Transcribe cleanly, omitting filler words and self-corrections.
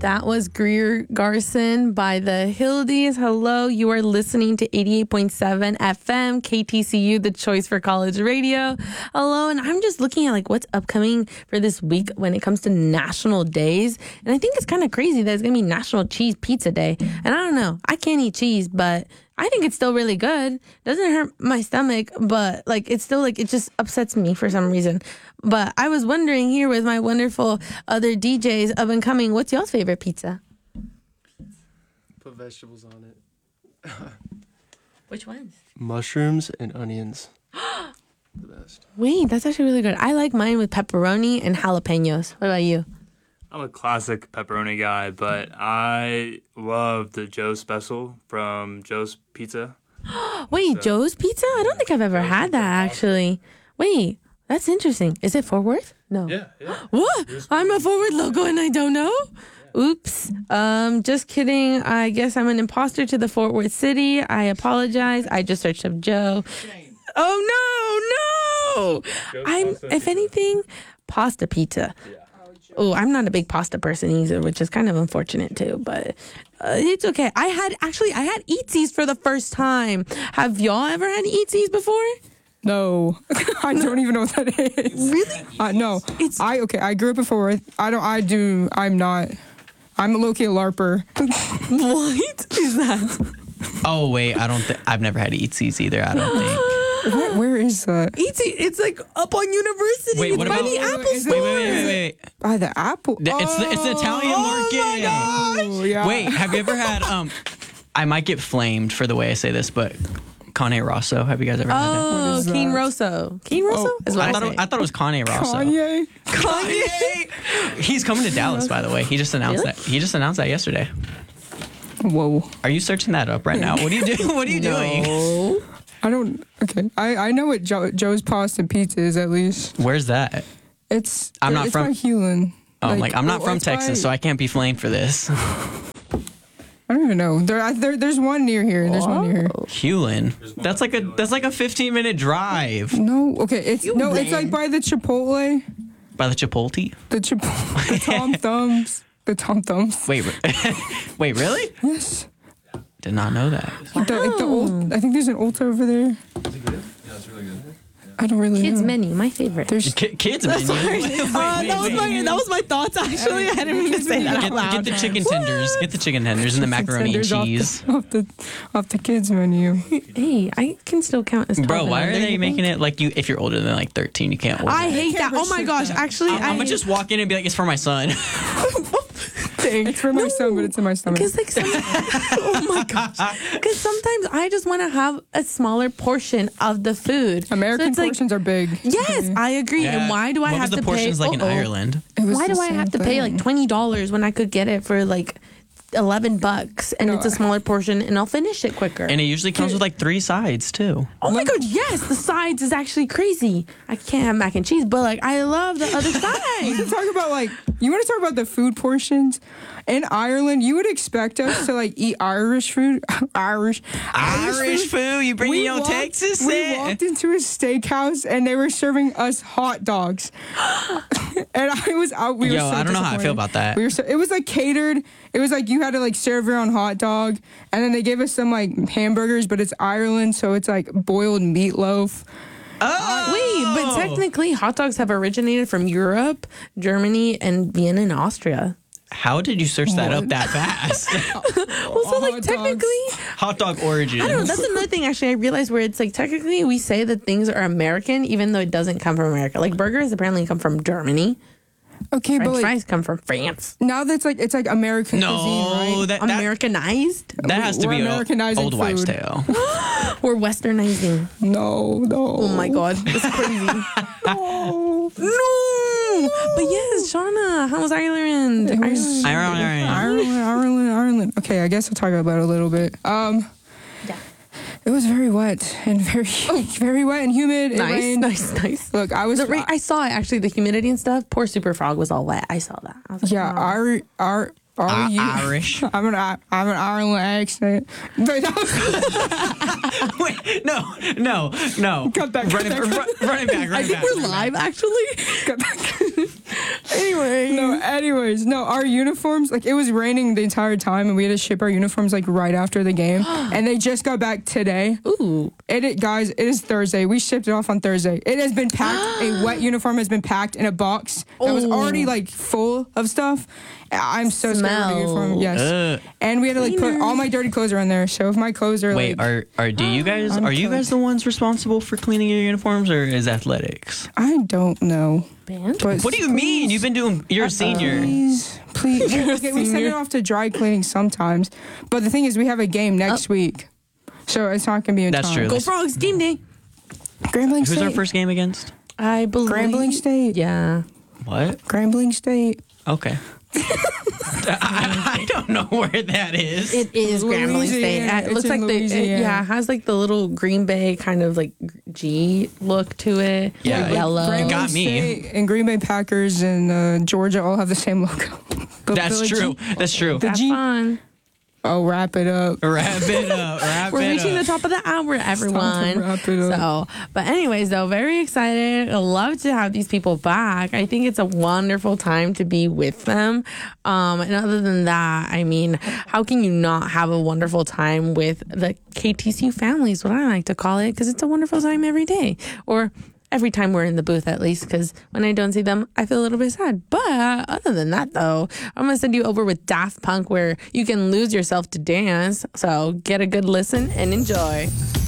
That was Greer Garson by the Hildies. Hello, you are listening to 88.7 FM, KTCU, the choice for college radio. Hello, and I'm just looking at like what's upcoming for this week when it comes to national days. And I think it's kind of crazy that it's going to be National Cheese Pizza Day. And I don't know, I can't eat cheese, but I think it's still really good. Doesn't hurt my stomach, but like it's still like it just upsets me for some reason. But I was wondering here with my wonderful other DJs up and coming, what's y'all's favorite pizza? Put vegetables on it. Which ones? Mushrooms and onions. The best. Wait, that's actually really good. I like mine with pepperoni and jalapenos. What about you? I'm a classic pepperoni guy, but I love the Joe's Special from Joe's Pizza. Wait, Joe's Pizza? I don't think I've ever had that actually. Wait, that's interesting. Is it Fort Worth? No. Yeah. What? I'm a Fort Worth local and I don't know? Oops. Just kidding. I guess I'm an imposter to the Fort Worth city. I apologize. I just searched up Joe. Oh, no. If anything, pasta pizza. Oh, I'm not a big pasta person either, which is kind of unfortunate too, but it's okay. I had Eatsies for the first time. Have y'all ever had Eatsies before? No, I don't even know what that is. Really? No. I grew up in Fort Worth. I'm a low-key LARPer. What is that? Oh, wait, I've never had Eatsies either, I don't think. Where is that? Eatsies, it's like up on University. Wait, what by about the Apple Store. Wait. By the Apple? It's the Italian market. Oh, yeah. Wait, have you ever had, I might get flamed for the way I say this, but Cane Rosso, have you guys ever had that? Oh, Keen Rosso. Keen Rosso? Is what I thought it was Cane Rosso. Kanye? He's coming to Dallas, by the way. He just announced that. He just announced that yesterday. Whoa. Are you searching that up right now? What are you doing? What are you doing? I don't. Okay. I know what Joe's Pasta Pizza is at least. Where's that? It's from by Hewlin. I'm not from Texas, so I can't be flamed for this. I don't even know. There's one near here. There's one near here. Hewlin. That's like a 15-minute drive. No. Okay. It's like by the Chipotle. By the Chipotle? The Tom Thumbs. The Tom Thumbs. Wait, really? Yes. Did not know that. I think there's an Ulta over there. Is it good? Yeah, it's really good. I don't really Kids know. Menu, my favorite. Kids menu. That was my thoughts actually. I didn't mean to say that out loud. Get the chicken tenders. Get the chicken tenders and the macaroni and cheese. Off the kids menu. Hey, I can still count as 12. Bro, why are they making it like you? If you're older than like 13, you can't order. I hate that. Oh my gosh! Actually, I'm gonna just walk in and be like, "It's for my son." It's for my son, but it's in my stomach. Because oh my gosh! Because sometimes I just want to have a smaller portion of the food. American portions are big. Yes, I agree. Yeah. And why do I have to pay? What was the portions like in Ireland? Why do I have to pay like $20 when I could get it for like $11 and it's a smaller portion and I'll finish it quicker? And it usually comes with like 3 sides too. Oh my god, yes, the sides is actually crazy. I can't have mac and cheese, but like I love the other side. You want to talk about the food portions? In Ireland, you would expect us to like eat Irish food. Irish food. You bring your Texas. We walked into a steakhouse and they were serving us hot dogs. And I was out. I don't know how I feel about that. It was like catered. It was like you had to like serve your own hot dog, and then they gave us some like hamburgers, but it's Ireland, so it's like boiled meatloaf. Wait, but technically hot dogs have originated from Europe, Germany, and Vienna and Austria. How did you search that up that fast? Well, so like technically, hot dog origins. I don't know. That's another thing. Actually, I realized where it's like technically we say that things are American, even though it doesn't come from America. Like burgers apparently come from Germany. Okay, French but like, fries come from France. now that's like it's like American cuisine, right? Americanized. That has to We're be an Americanizing old wives' food. tale. We're westernizing. No. Oh my god, that's crazy. No. But yes, Shauna, how was Ireland? Ireland. Okay, I guess we'll talk about it a little bit. It was very wet and very wet and humid. It rained. Nice. Look, I saw it actually, the humidity and stuff. Poor Super Frog was all wet. I saw that. I was like, yeah, oh. Irish. I'm an Ireland accent. But that was, Wait, no. Cut that. Run it back. I think we're live, actually. Cut back. No, our uniforms, like, it was raining the entire time, and we had to ship our uniforms, like, right after the game. And they just got back today. Ooh. Guys, it is Thursday. We shipped it off on Thursday. It has been packed. A wet uniform has been packed in a box that was already, like, full of stuff. I'm so scared of the uniform. Yes. And we had to, like, put all my dirty clothes around there. So if my clothes are, Wait, like... are you guys the ones responsible for cleaning your uniforms, or is athletics? I don't know. Band? What do you mean? You've been doing. You're a senior. Please. Okay, we send it off to dry cleaning sometimes. But the thing is, we have a game next week. So it's not going to be in That's time. true. Go Frogs, game day. Grambling Who's State. our first game against? I believe. Grambling State. Yeah. What? Grambling State. Okay. I don't know where that is. It is Grambling State. Louisiana. It looks It's like in it Louisiana. has like the little Green Bay kind of like G look to it. Yeah, Like yellow. Grambling got me. State and Green Bay Packers and Georgia all have the same logo. Go That's Billy true. G. That's true. Have G- fun. Oh, wrap it up. Wrap it up. Wrap We're it reaching up. the top of the hour, everyone. wrap it up. So, but anyways, though, very excited. I love to have these people back. I think it's a wonderful time to be with them. And other than that, I mean, how can you not have a wonderful time with the KTCU family is what I like to call it, because it's a wonderful time every day. Or every time we're in the booth, at least, because when I don't see them, I feel a little bit sad. But other than that, though, I'm going to send you over with Daft Punk, where you can lose yourself to dance. So get a good listen and enjoy.